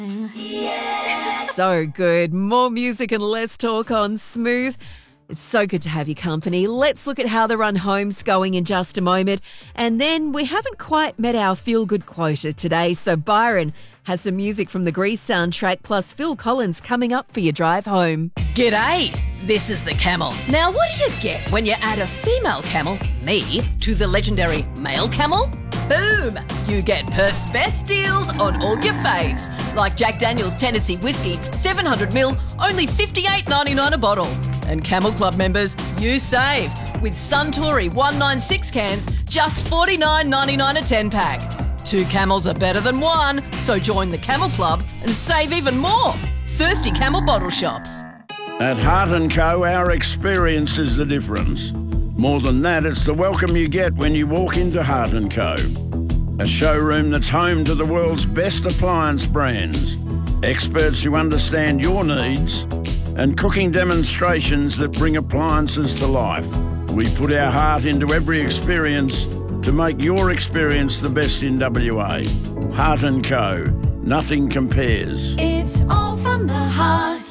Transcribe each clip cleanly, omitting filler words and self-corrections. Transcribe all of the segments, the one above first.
So good. More music and less talk on Smooth. It's so good to have your company. Let's look at how the run home's going in just a moment. And then we haven't quite met our feel-good quota today, so Byron has some music from the Grease soundtrack plus Phil Collins coming up for your drive home. G'day, this is the Camel. Now what do you get when you add a female camel, me, to the legendary male camel? Boom! You get Perth's best deals on all your faves. Like Jack Daniel's Tennessee Whiskey, 700ml, only $58.99 a bottle. And Camel Club members, you save. With Suntory 196 cans, just $49.99 a 10-pack. 2 camels are better than 1, so join the Camel Club and save even more. Thirsty Camel bottle shops. At Heart & Co, our experience is the difference. More than that, it's the welcome you get when you walk into Heart & Co. A showroom that's home to the world's best appliance brands, experts who understand your needs, and cooking demonstrations that bring appliances to life. We put our heart into every experience to make your experience the best in WA. Heart & Co. Nothing compares. It's all from the heart.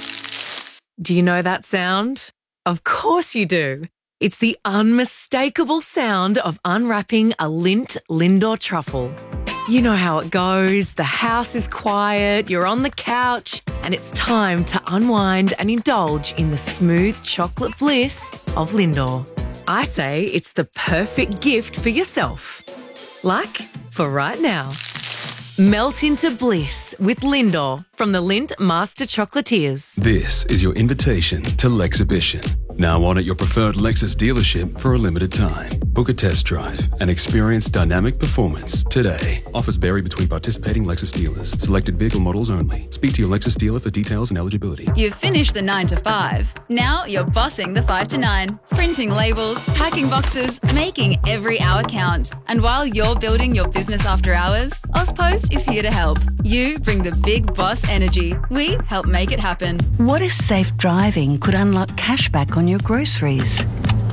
Do you know that sound? Of course you do. It's the unmistakable sound of unwrapping a Lindt Lindor truffle. You know how it goes. The house is quiet, you're on the couch, and it's time to unwind and indulge in the smooth chocolate bliss of Lindor. I say it's the perfect gift for yourself. Like for right now. Melt into bliss with Lindor from the Lindt Master Chocolatiers. This is your invitation to Lexhibition. Now on at your preferred Lexus dealership for a limited time. Book a test drive and experience dynamic performance today. Offers vary between participating Lexus dealers. Selected vehicle models only. Speak to your Lexus dealer for details and eligibility. You've finished the 9 to 5. Now you're bossing the 5 to 9. Printing labels, packing boxes, making every hour count. And while you're building your business after hours, Ozpost is here to help. You bring the big boss energy. We help make it happen. What if safe driving could unlock cashback on your groceries?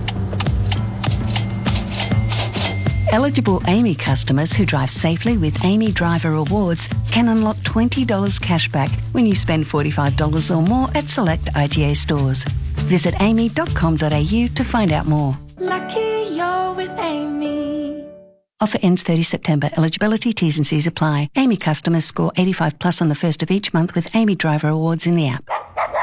Eligible Amy customers who drive safely with Amy Driver Rewards can unlock $20 cashback when you spend $45 or more at select IGA stores. Visit amy.com.au to find out more. Lucky you're with Amy. Offer ends 30 September. Eligibility, T's and C's apply. Amy customers score 85 plus on the first of each month with Amy Driver Awards in the app.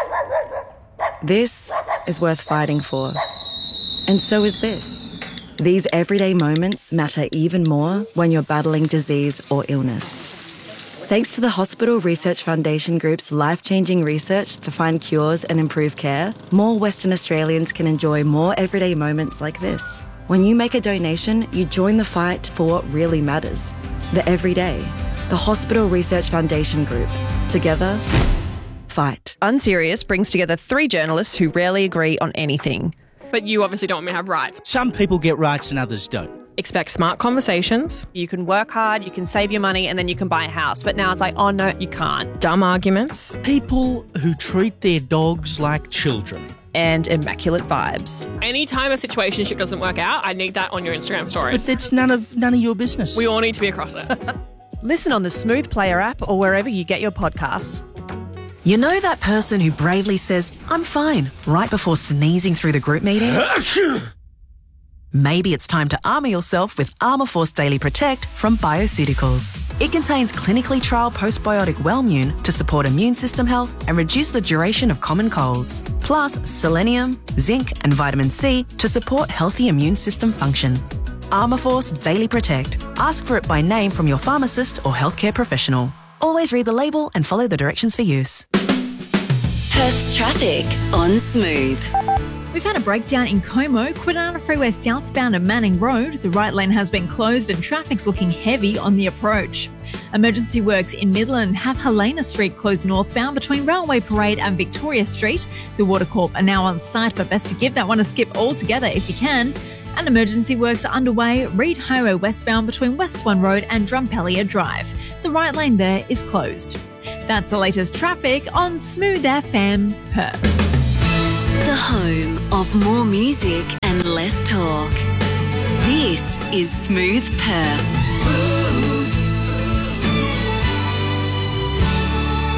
This is worth fighting for. And so is this. These everyday moments matter even more when you're battling disease or illness. Thanks to the Hospital Research Foundation Group's life-changing research to find cures and improve care, more Western Australians can enjoy more everyday moments like this. When you make a donation, you join the fight for what really matters. The everyday. The Hospital Research Foundation Group. Together, fight. Unserious brings together 3 journalists who rarely agree on anything. But you obviously don't want me to have rights. Some people get rights and others don't. Expect smart conversations. You can work hard, you can save your money, and then you can buy a house. But now it's like, oh no, you can't. Dumb arguments. People who treat their dogs like children. And immaculate vibes. Anytime a situationship doesn't work out, I need that on your Instagram stories. But that's none of your business. We all need to be across it. Listen on the Smooth Player app or wherever you get your podcasts. You know that person who bravely says, "I'm fine," right before sneezing through the group meeting? Maybe it's time to armour yourself with Armourforce Daily Protect from Bioceuticals. It contains clinically trialled postbiotic Wellmune to support immune system health and reduce the duration of common colds. Plus selenium, zinc and vitamin C to support healthy immune system function. Armourforce Daily Protect. Ask for it by name from your pharmacist or healthcare professional. Always read the label and follow the directions for use. Perth's traffic on Smooth. We've had a breakdown in Como, Kwinana Freeway southbound at Manning Road. The right lane has been closed and traffic's looking heavy on the approach. Emergency works in Midland have Helena Street closed northbound between Railway Parade and Victoria Street. The Water Corp are now on site, but best to give that one a skip altogether if you can. And emergency works are underway, Reed Highway westbound between West Swan Road and Drumpellier Drive. The right lane there is closed. That's the latest traffic on Smooth FM Perth. The home of more music and less talk. This is Smooth Perth.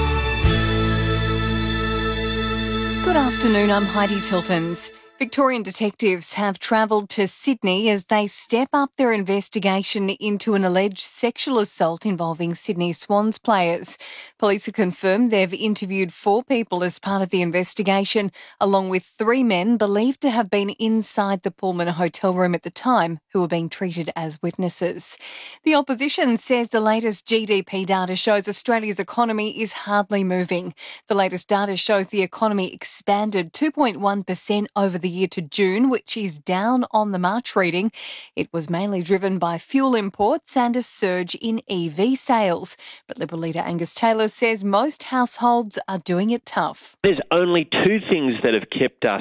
Afternoon, I'm Heidi Tiltons. Victorian detectives have travelled to Sydney as they step up their investigation into an alleged sexual assault involving Sydney Swans players. Police have confirmed they've interviewed 4 people as part of the investigation, along with 3 men believed to have been inside the Pullman hotel room at the time who were being treated as witnesses. The opposition says the latest GDP data shows Australia's economy is hardly moving. The latest data shows the economy expanded 2.1% over the year to June, which is down on the March reading. It was mainly driven by fuel imports and a surge in EV sales. But Liberal leader Angus Taylor says most households are doing it tough. There's only 2 things that have kept us,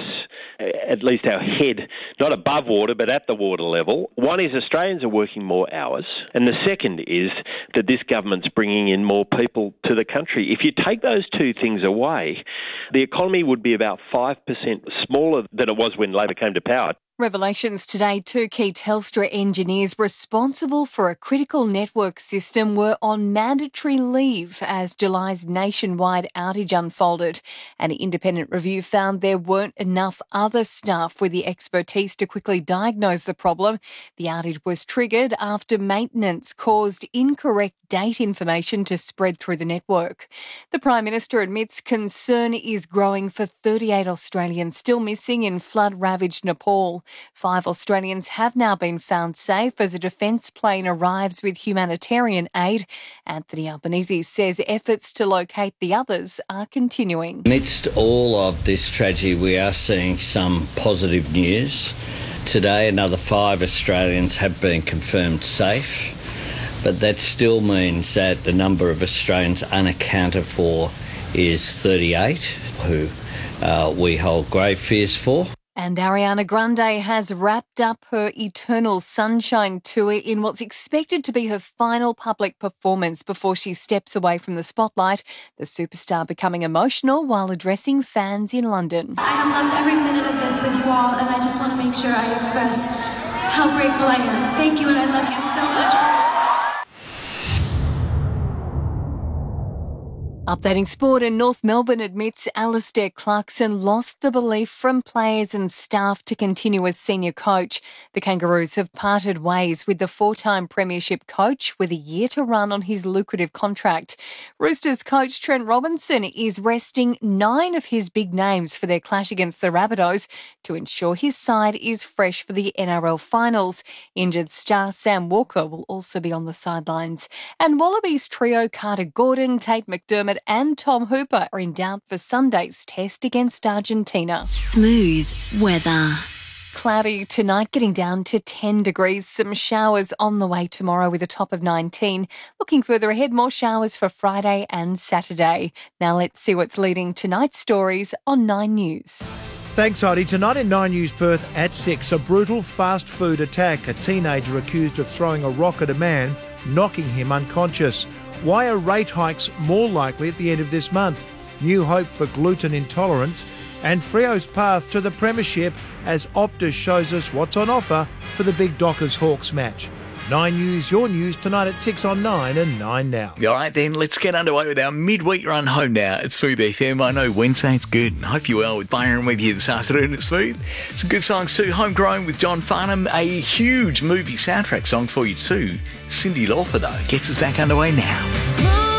at least our head, not above water, but at the water level. One is Australians are working more hours, and the second is that this government's bringing in more people to the country. If you take those 2 things away, the economy would be about 5% smaller than it was when Labor came to power. Revelations today, 2 key Telstra engineers responsible for a critical network system were on mandatory leave as July's nationwide outage unfolded. An independent review found there weren't enough other staff with the expertise to quickly diagnose the problem. The outage was triggered after maintenance caused incorrect date information to spread through the network. The Prime Minister admits concern is growing for 38 Australians still missing in flood-ravaged Nepal. 5 Australians have now been found safe as a defence plane arrives with humanitarian aid. Anthony Albanese says efforts to locate the others are continuing. Amidst all of this tragedy, we are seeing some positive news. Today, another 5 Australians have been confirmed safe, but that still means that the number of Australians unaccounted for is 38, who we hold grave fears for. And Ariana Grande has wrapped up her Eternal Sunshine tour in what's expected to be her final public performance before she steps away from the spotlight, the superstar becoming emotional while addressing fans in London. I have loved every minute of this with you all, and I just want to make sure I express how grateful I am. Thank you, and I love you so much. Updating sport, and North Melbourne admits Alistair Clarkson lost the belief from players and staff to continue as senior coach. The Kangaroos have parted ways with the 4-time premiership coach with a year to run on his lucrative contract. Roosters coach Trent Robinson is resting 9 of his big names for their clash against the Rabbitohs to ensure his side is fresh for the NRL finals. Injured star Sam Walker will also be on the sidelines. And Wallabies trio Carter Gordon, Tate McDermott and Tom Hooper are in doubt for Sunday's test against Argentina. Smooth weather. Cloudy tonight, getting down to 10 degrees. Some showers on the way tomorrow with a top of 19. Looking further ahead, more showers for Friday and Saturday. Now let's see what's leading tonight's stories on 9 News. Thanks, Heidi. Tonight in 9 News Perth at 6, a brutal fast food attack. A teenager accused of throwing a rock at a man, knocking him unconscious. Why are rate hikes more likely at the end of this month? New hope for gluten intolerance. And Freo's path to the premiership as Optus shows us what's on offer for the big Dockers-Hawks match. 9 News, your news tonight at 6 on 9 and 9 now. All right then, let's get underway with our midweek run home now. It's Smooth FM. I know Wednesday's good. I hope you're well with Byron with you this afternoon at Smooth. Some good songs too. Homegrown with John Farnham. A huge movie soundtrack song for you too. Cyndi Lauper though gets us back underway now.